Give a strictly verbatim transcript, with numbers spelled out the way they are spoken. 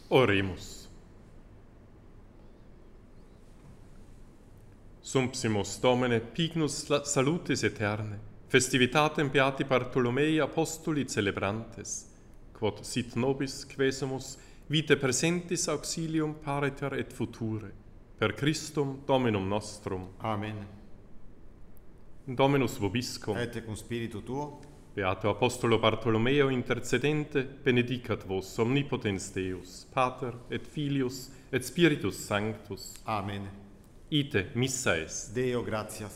Oremus. Sumpsimus Domine pignus salutis aeterne, festivitatem beati Bartolomei apostoli celebrantes, quod sit nobis quesumus vitae presentis auxilium pariter et future, per Christum Dominum nostrum. Amen. Dominus vobiscum. Et cum spiritu tuo. Beato Apostolo Bartolomeo intercedente, benedicat vos omnipotens Deus, Pater et Filius et Spiritus Sanctus. Amen. Ite missa est. Deo gratias.